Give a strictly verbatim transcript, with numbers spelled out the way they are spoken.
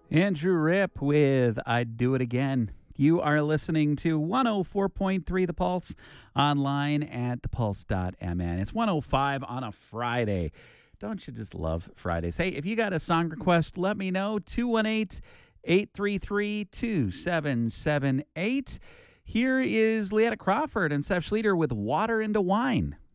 Andrew Rip with I'd Do It Again. You are listening to one oh four point three The Pulse, online at the pulse dot m n. It's one oh five on a Friday. Don't you just love Fridays? Hey, if you got a song request, let me know. two one eight, eight three three, two seven seven eight. Here is Leetta Crawford and Seth Schleter with Water into Wine.